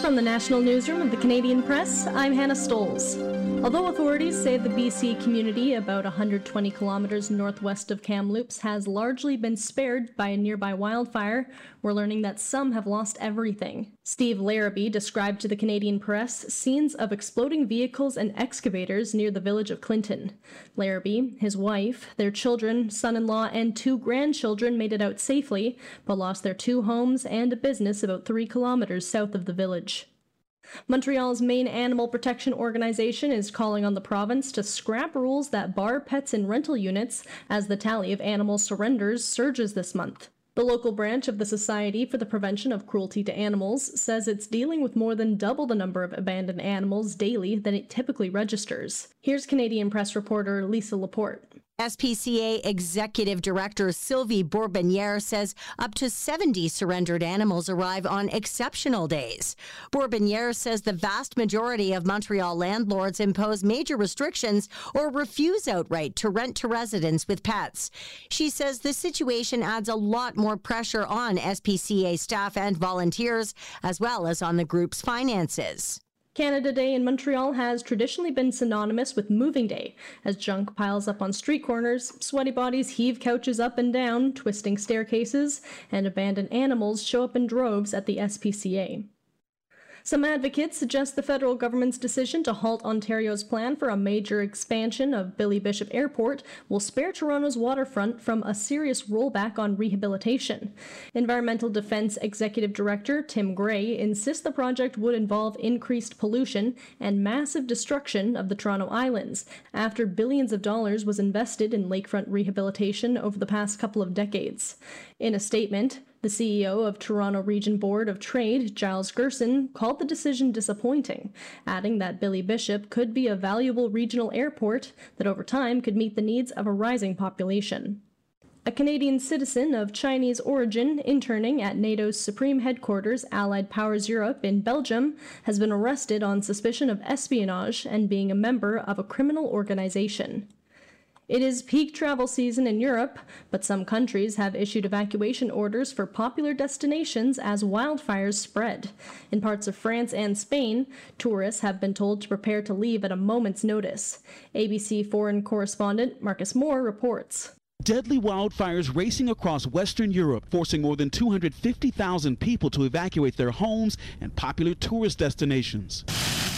From the National Newsroom of the Canadian Press, I'm Hannah Stoles. Although authorities say the BC community about 120 kilometers northwest of Kamloops has largely been spared by a nearby wildfire, we're learning that some have lost everything. Steve Larrabee described to the Canadian Press scenes of exploding vehicles and excavators near the village of Clinton. Larrabee, his wife, their children, son-in-law, and 2 grandchildren made it out safely, but lost their 2 homes and a business about 3 kilometers south of the village. Montreal's main animal protection organization is calling on the province to scrap rules that bar pets in rental units as the tally of animal surrenders surges this month. The local branch of the Society for the Prevention of Cruelty to Animals says it's dealing with more than double the number of abandoned animals daily than it typically registers. Here's Canadian Press reporter Lisa Laporte. SPCA Executive Director Sylvie Bourbonniere says up to 70 surrendered animals arrive on exceptional days. Bourbonniere says the vast majority of Montreal landlords impose major restrictions or refuse outright to rent to residents with pets. She says the situation adds a lot more pressure on SPCA staff and volunteers, as well as on the group's finances. Canada Day in Montreal has traditionally been synonymous with moving day, as junk piles up on street corners, sweaty bodies heave couches up and down, twisting staircases, and abandoned animals show up in droves at the SPCA. Some advocates suggest the federal government's decision to halt Ontario's plan for a major expansion of Billy Bishop Airport will spare Toronto's waterfront from a serious rollback on rehabilitation. Environmental Defense Executive Director Tim Gray insists the project would involve increased pollution and massive destruction of the Toronto Islands, after billions of dollars was invested in lakefront rehabilitation over the past couple of decades. In a statement, the CEO of Toronto Region Board of Trade, Giles Gerson, called the decision disappointing, adding that Billy Bishop could be a valuable regional airport that over time could meet the needs of a rising population. A Canadian citizen of Chinese origin interning at NATO's Supreme Headquarters, Allied Powers Europe in Belgium, has been arrested on suspicion of espionage and being a member of a criminal organization. It is peak travel season in Europe, but some countries have issued evacuation orders for popular destinations as wildfires spread. In parts of France and Spain, tourists have been told to prepare to leave at a moment's notice. ABC foreign correspondent Marcus Moore reports. Deadly wildfires racing across Western Europe, forcing more than 250,000 people to evacuate their homes and popular tourist destinations.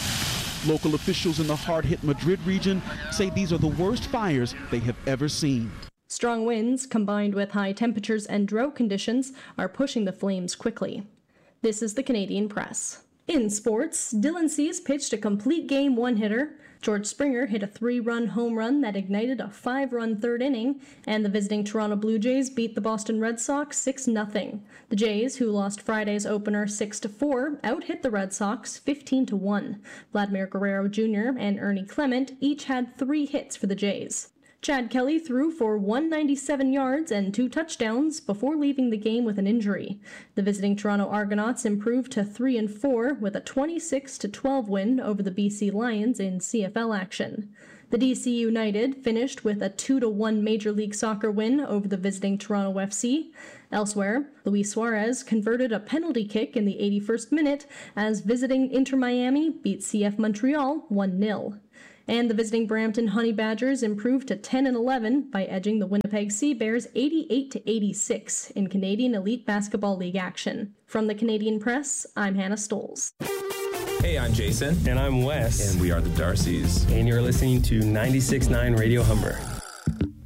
Local officials in the hard-hit Madrid region say these are the worst fires they have ever seen. Strong winds, combined with high temperatures and drought conditions, are pushing the flames quickly. This is the Canadian Press. In sports, Dylan Cease pitched a complete game one-hitter. George Springer hit a 3-run home run that ignited a 5-run third inning, and the visiting Toronto Blue Jays beat the Boston Red Sox 6-0. The Jays, who lost Friday's opener 6-4, out-hit the Red Sox 15-1. Vladimir Guerrero Jr. and Ernie Clement each had 3 hits for the Jays. Chad Kelly threw for 197 yards and 2 touchdowns before leaving the game with an injury. The visiting Toronto Argonauts improved to 3-4 with a 26-12 win over the BC Lions in CFL action. The DC United finished with a 2-1 Major League Soccer win over the visiting Toronto FC. Elsewhere, Luis Suarez converted a penalty kick in the 81st minute as visiting Inter Miami beat CF Montreal 1-0. And the visiting Brampton Honey Badgers improved to 10-11 by edging the Winnipeg Sea Bears 88-86 in Canadian Elite Basketball League action. From the Canadian Press, I'm Hannah Stoles. Hey, I'm Jason. And I'm Wes. And we are the Darcys. And you're listening to 96.9 Radio Humber.